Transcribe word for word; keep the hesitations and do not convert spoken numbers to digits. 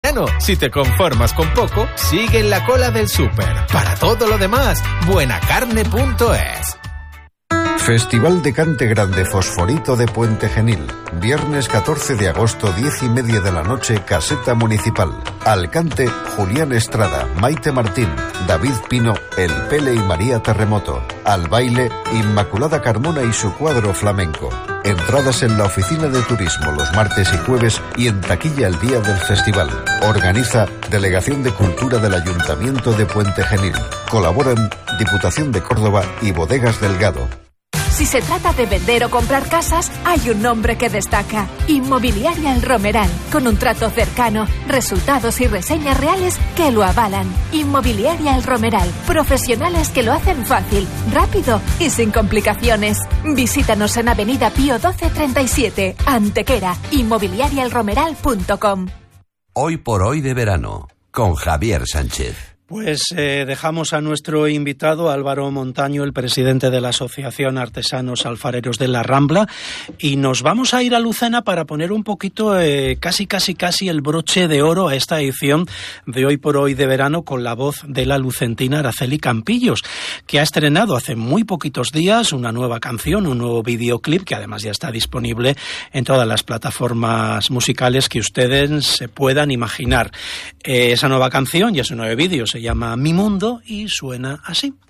verano. Si te conformas con poco, sigue en la cola del súper. Para todo lo demás, buenacarne punto es. Festival de Cante Grande Fosforito de Puente Genil. Viernes catorce de agosto, diez y media de la noche, Caseta Municipal. Al cante, Julián Estrada, Maite Martín, David Pino, El Pele y María Terremoto. Al baile, Inmaculada Carmona y su cuadro flamenco. Entradas en la oficina de turismo los martes y jueves y en taquilla el día del festival. Organiza Delegación de Cultura del Ayuntamiento de Puente Genil. Colaboran Diputación de Córdoba y Bodegas Delgado. Si se trata de vender o comprar casas, hay un nombre que destaca: Inmobiliaria El Romeral, con un trato cercano, resultados y reseñas reales que lo avalan. Inmobiliaria El Romeral, profesionales que lo hacen fácil, rápido y sin complicaciones. Visítanos en Avenida Pío doce treinta y siete, Antequera, inmobiliaria el romeral punto com. Hoy por hoy de verano, con Javier Sánchez. Pues eh, dejamos a nuestro invitado Álvaro Montaño, el presidente de la Asociación Artesanos Alfareros de la Rambla, y nos vamos a ir a Lucena para poner un poquito, eh, casi casi casi el broche de oro a esta edición de Hoy por Hoy de verano, con la voz de la lucentina Araceli Campillos, que ha estrenado hace muy poquitos días una nueva canción, un nuevo videoclip que además ya está disponible en todas las plataformas musicales que ustedes se puedan imaginar. Eh, esa nueva canción y ese nuevo vídeo se llama Mi Mundo y suena así.